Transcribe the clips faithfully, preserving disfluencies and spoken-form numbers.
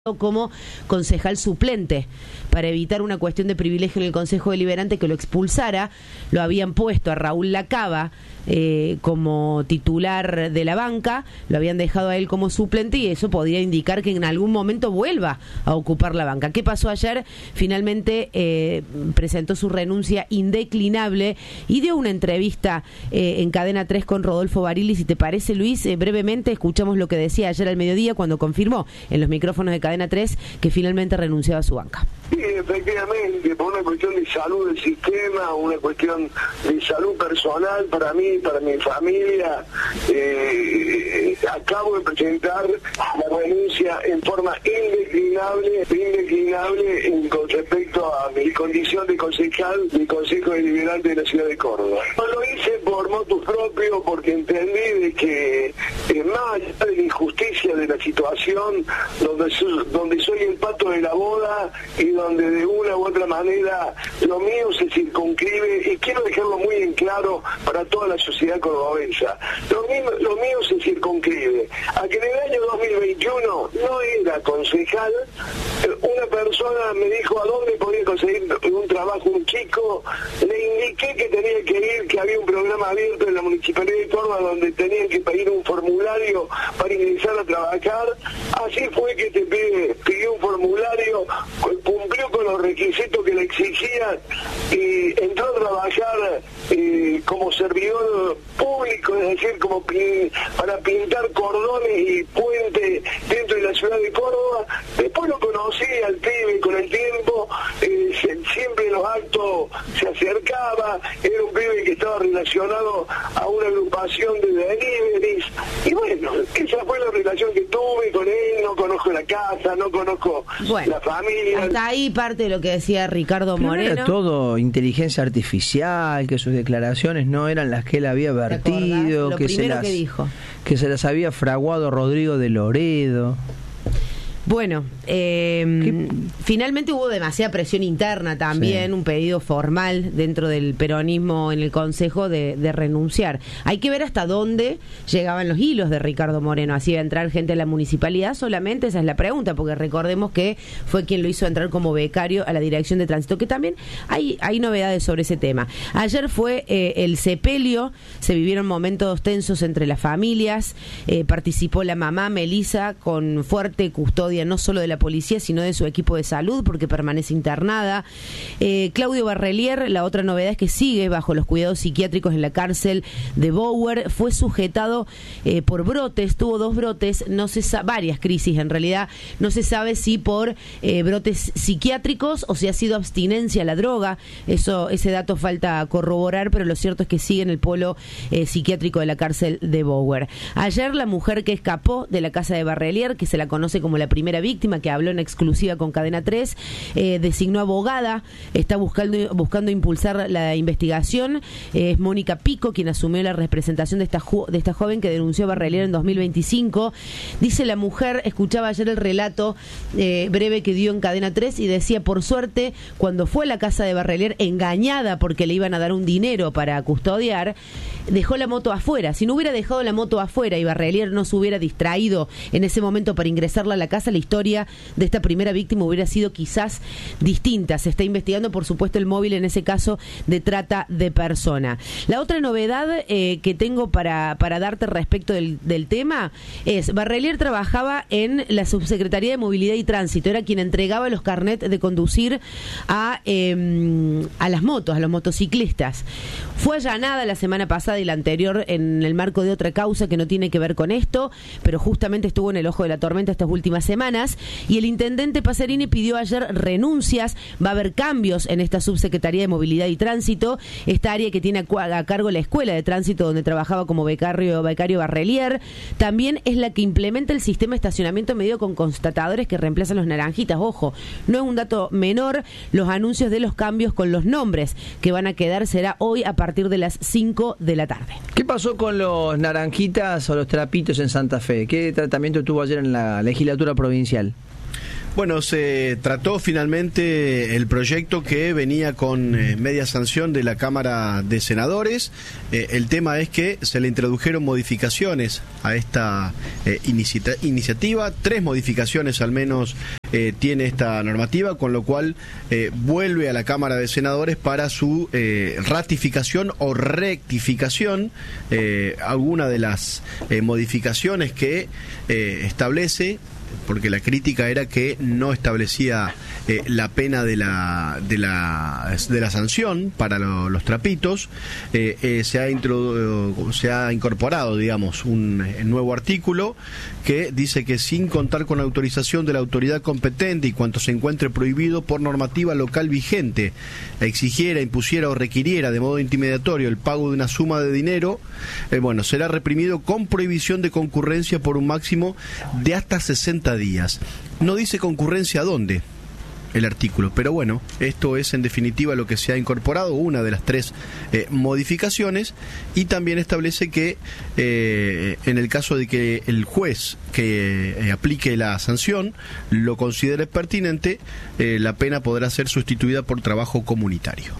como concejal suplente para evitar una cuestión de privilegio en el Consejo Deliberante que lo expulsara. Lo habían puesto a Raúl Lacaba eh, como titular de la banca, lo habían dejado a él como suplente y eso podía indicar que en algún momento vuelva a ocupar la banca. ¿Qué pasó ayer? Finalmente eh, presentó su renuncia indeclinable y dio una entrevista eh, en Cadena tres con Rodolfo Barili. Si te parece, Luis, eh, brevemente escuchamos lo que decía ayer al mediodía cuando confirmó en los micrófonos de Cadena tres que finalmente renunciaba a su banca. Sí, efectivamente, por una cuestión de salud del sistema, una cuestión de salud personal para mí, para mi familia, eh, acabo de presentar la renuncia en forma indeclinable, indeclinable en, con respecto a mi condición de concejal del Consejo Deliberante de la ciudad de Córdoba. No lo hice por motus propio, porque entendí de que eh, más allá de la injusticia de la situación, donde, su, donde soy el pato de la boda y donde de una u otra manera lo mío se circunscribe, y quiero dejarlo muy en claro para toda la sociedad cordobense, lo mío, lo mío se circunscribe a que en el año dos mil veintiuno no era concejal. Una persona me dijo a dónde podía conseguir un trabajo un chico, le indiqué que tenía que ir, que había un programa abierto en la Municipalidad de Córdoba donde tenían que pedir un formulario para ingresar a trabajar. Así fue que te pide, pidió un formulario, cumplió con los requisitos que le exigían y entró a trabajar eh, como servidor público, es decir, como pin, para pintar cordones y puentes dentro de la ciudad de Córdoba. Después lo conocí al pibe con el tiempo, eh, se, siempre en los actos se acercaba, era un pibe que estaba relacionado a una agrupación de deliveries, y bueno, esa fue la relación que tuve con él. No conozco la casa, no conozco bueno, la familia. Hasta ahí parte de lo que decía Ricardo Pero Moreno. Era todo inteligencia artificial, que sus declaraciones no eran las que él había vertido, lo que se primero las que dijo. que se las había fraguado Rodrigo de Loredo. Bueno, eh, finalmente hubo demasiada presión interna también, sí. Un pedido formal dentro del peronismo en el Consejo de, de renunciar. Hay que ver hasta dónde llegaban los hilos de Ricardo Moreno. ¿Así iba a entrar gente a la municipalidad solamente? Esa es la pregunta, porque recordemos que fue quien lo hizo entrar como becario a la Dirección de Tránsito, que también hay, hay novedades sobre ese tema. Ayer fue eh, el sepelio, se vivieron momentos tensos entre las familias, eh, participó la mamá Melisa con fuerte custodia no solo de la policía, sino de su equipo de salud, porque permanece internada. Eh, Claudio Barrelier, la otra novedad es que sigue bajo los cuidados psiquiátricos en la cárcel de Bower, fue sujetado eh, por brotes, tuvo dos brotes, no se sa- varias crisis en realidad, no se sabe si por eh, brotes psiquiátricos o si ha sido abstinencia a la droga, eso ese dato falta corroborar, pero lo cierto es que sigue en el polo eh, psiquiátrico de la cárcel de Bower. Ayer la mujer que escapó de la casa de Barrelier, que se la conoce como la primera víctima, que habló en exclusiva con Cadena tres, eh, designó abogada, está buscando buscando impulsar la investigación. Eh, es Mónica Pico quien asumió la representación de esta jo- de esta joven que denunció a Barrelier en dos mil veinticinco. Dice la mujer, escuchaba ayer el relato eh, breve que dio en Cadena tres y decía, por suerte, cuando fue a la casa de Barrelier, engañada porque le iban a dar un dinero para custodiar, dejó la moto afuera. Si no hubiera dejado la moto afuera y Barrelier no se hubiera distraído en ese momento para ingresarla a la casa, la historia de esta primera víctima hubiera sido quizás distinta. Se está investigando, por supuesto, el móvil en ese caso de trata de persona. La otra novedad eh, que tengo para, para darte respecto del, del tema es, Barrelier trabajaba en la Subsecretaría de Movilidad y Tránsito, era quien entregaba los carnets de conducir a, eh, a las motos, a los motociclistas. Fue allanada la semana pasada y la anterior en el marco de otra causa que no tiene que ver con esto, pero justamente estuvo en el ojo de la tormenta estas últimas semanas, y el intendente Pacerini pidió ayer renuncias. Va a haber cambios en esta Subsecretaría de Movilidad y Tránsito, esta área que tiene a, a cargo la Escuela de Tránsito donde trabajaba como becario, becario Barrelier. También es la que implementa el sistema de estacionamiento medido con constatadores que reemplazan los naranjitas. Ojo, no es un dato menor, los anuncios de los cambios con los nombres que van a quedar será hoy a partir de las cinco de la tarde. ¿Qué pasó con los naranjitas o los trapitos en Santa Fe? ¿Qué tratamiento tuvo ayer en la legislatura provincial? Bueno, se trató finalmente el proyecto que venía con eh, media sanción de la Cámara de Senadores. Eh, el tema es que se le introdujeron modificaciones a esta eh, inicia- iniciativa. Tres modificaciones al menos eh, tiene esta normativa, con lo cual eh, vuelve a la Cámara de Senadores para su eh, ratificación o rectificación. Eh, alguna de las eh, modificaciones que eh, establece, porque la crítica era que no establecía eh, la pena de la de la de la sanción para lo, los trapitos. eh, eh, se ha introdu- se ha incorporado, digamos, un, un nuevo artículo que dice que sin contar con la autorización de la autoridad competente y cuanto se encuentre prohibido por normativa local vigente, exigiera, impusiera o requiriera de modo intimidatorio el pago de una suma de dinero, eh, bueno, será reprimido con prohibición de concurrencia por un máximo de hasta sesenta días. No dice concurrencia a dónde el artículo, pero bueno, esto es en definitiva lo que se ha incorporado, una de las tres eh, modificaciones, y también establece que eh, en el caso de que el juez que eh, aplique la sanción lo considere pertinente, eh, la pena podrá ser sustituida por trabajo comunitario.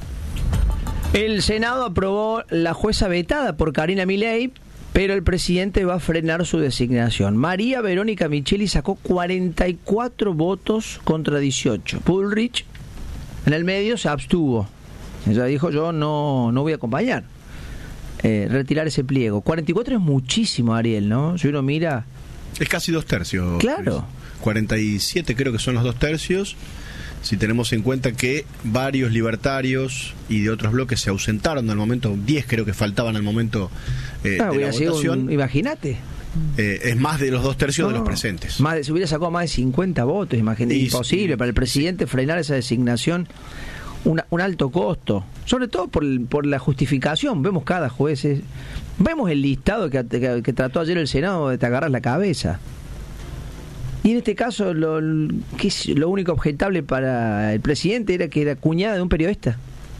El Senado aprobó la jueza vetada por Karina Milei, pero el presidente va a frenar su designación. María Verónica Micheli sacó cuarenta y cuatro votos contra dieciocho. Bullrich, en el medio, se abstuvo. Ella dijo, yo no, no voy a acompañar. Eh, retirar ese pliego. cuarenta y cuatro es muchísimo, Ariel, ¿no? Si uno mira... Es casi dos tercios. Claro. cuarenta y siete creo que son los dos tercios. Si tenemos en cuenta que varios libertarios y de otros bloques se ausentaron al momento, diez creo que faltaban al momento eh, ah, de la votación. Un, imagínate. Eh, es más de los dos tercios no, de los presentes. Más de, se hubiera sacado más de cincuenta votos, imagínate. Y, imposible y, para el presidente frenar esa designación. Una, un alto costo, sobre todo por, el, por la justificación. Vemos cada juez, es, vemos el listado que, que, que trató ayer el Senado de te agarras la cabeza. Y en este caso lo, que es lo único objetable para el presidente era que era cuñada de un periodista.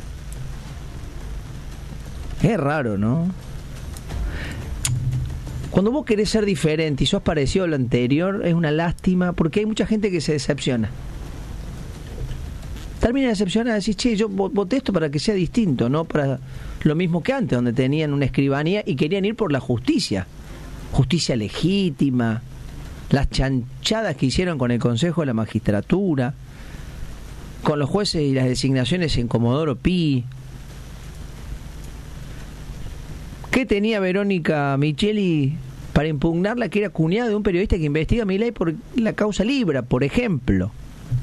Es raro, ¿no? Cuando vos querés ser diferente y sos parecido a lo anterior, es una lástima, porque hay mucha gente que se decepciona. Termina decepcionada, decís, che, yo voté esto para que sea distinto, no para lo mismo que antes, donde tenían una escribanía y querían ir por la justicia. Justicia legítima, las chanchadas que hicieron con el Consejo de la Magistratura, con los jueces y las designaciones en Comodoro Pi. ¿Qué tenía Verónica Micheli para impugnarla, que era cuñada de un periodista que investiga a Milei por la causa Libra, por ejemplo?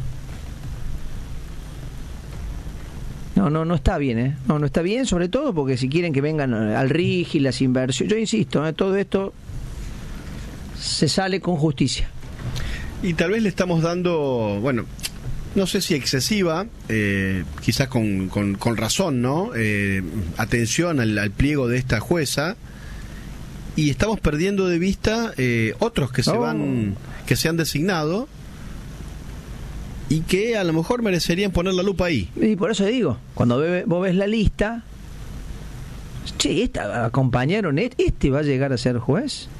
No, no, no está bien, ¿eh? No, no está bien, sobre todo porque si quieren que vengan al R I G y las inversiones, yo insisto, ¿eh? Todo esto se sale con justicia. Y tal vez le estamos dando, bueno, no sé si excesiva, eh, quizás con, con, con razón, ¿no? Eh, atención al, al pliego de esta jueza, y estamos perdiendo de vista eh, otros que se oh. van, que se han designado y que a lo mejor merecerían poner la lupa ahí. Y por eso digo, cuando ve, vos ves la lista, che, esta acompañaron, este va a llegar a ser juez.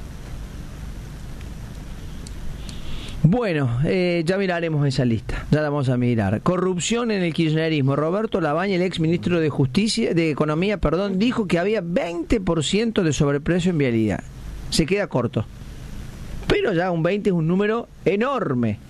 Bueno, eh, ya miraremos esa lista, ya la vamos a mirar. Corrupción en el kirchnerismo. Roberto Labaña, el ex ministro de Justicia, de Economía, perdón, dijo que había veinte por ciento de sobreprecio en vialidad. Se queda corto. Pero ya un veinte es un número enorme.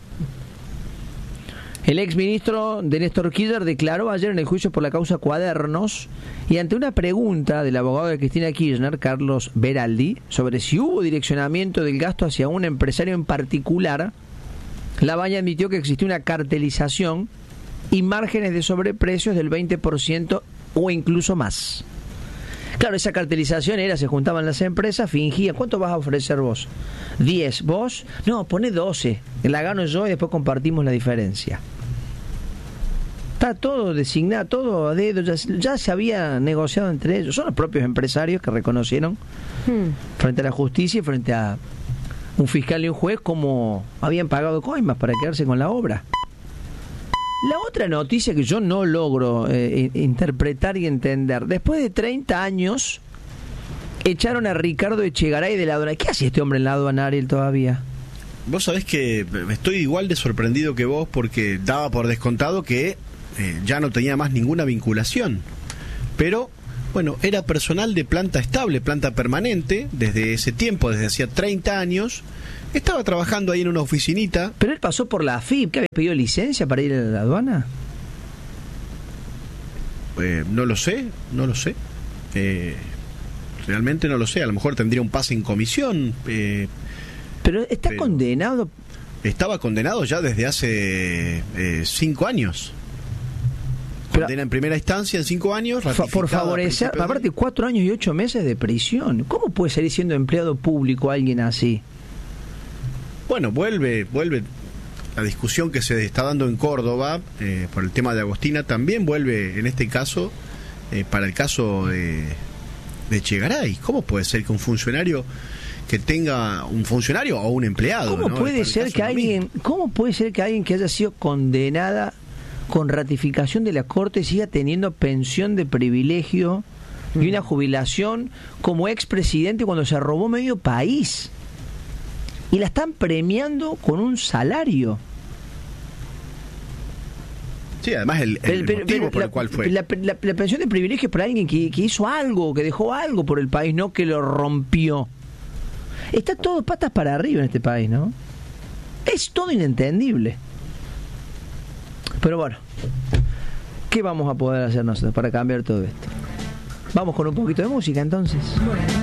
El ex ministro de Néstor Kirchner declaró ayer en el juicio por la causa Cuadernos, y ante una pregunta del abogado de Cristina Kirchner, Carlos Beraldi, sobre si hubo direccionamiento del gasto hacia un empresario en particular, Labaña admitió que existió una cartelización y márgenes de sobreprecios del veinte por ciento o incluso más. Claro, esa cartelización era, se juntaban las empresas, fingían, ¿cuánto vas a ofrecer vos? diez, ¿vos? No, poné doce, la gano yo y después compartimos la diferencia. Está todo designado, todo a dedo, ya, ya se había negociado entre ellos. Son los propios empresarios que reconocieron hmm. frente a la justicia y frente a un fiscal y un juez cómo habían pagado coimas para quedarse con la obra. La otra noticia que yo no logro eh, interpretar y entender, después de treinta años echaron a Ricardo Echegaray de la aduana. ¿Qué hace este hombre en la aduana, Ariel, todavía? Vos sabés que estoy igual de sorprendido que vos porque daba por descontado que eh, ya no tenía más ninguna vinculación. Pero, bueno, era personal de planta estable, planta permanente, desde ese tiempo, desde hacía treinta años. Estaba trabajando ahí en una oficinita. ¿Pero él pasó por la A F I P? ¿Que había pedido licencia para ir a la aduana? Eh, no lo sé, no lo sé. Eh, realmente no lo sé. A lo mejor tendría un pase en comisión. Eh, pero está pero condenado. Estaba condenado ya desde hace eh, cinco años. Pero, condena en primera instancia en cinco años. Por favorecer, aparte cuatro años y ocho meses de prisión. ¿Cómo puede salir siendo empleado público alguien así? Bueno, vuelve, vuelve la discusión que se está dando en Córdoba eh, por el tema de Agostina, también vuelve en este caso eh, para el caso de, de Echegaray. ¿Cómo puede ser que un funcionario que tenga un funcionario o un empleado? ¿Cómo ¿no? puede ser que alguien, cómo puede ser que alguien que haya sido condenada con ratificación de la Corte siga teniendo pensión de privilegio y una jubilación como expresidente cuando se robó medio país? Y la están premiando con un salario. Sí, además el, el pero, motivo pero, por la, el cual fue. La, la, la pensión de privilegio es para alguien que, que hizo algo, que dejó algo por el país, no que lo rompió. Está todo patas para arriba en este país, ¿no? Es todo inentendible. Pero bueno, ¿qué vamos a poder hacer nosotros para cambiar todo esto? Vamos con un poquito de música entonces. Bueno.